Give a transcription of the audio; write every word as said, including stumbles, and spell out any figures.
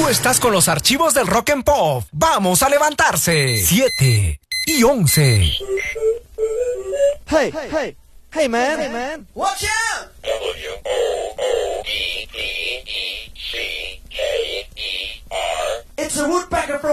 Tú estás con los archivos del Rock and Pop. Vamos a levantarse. Siete y once. Hey, hey, hey man, hey man. Watch out!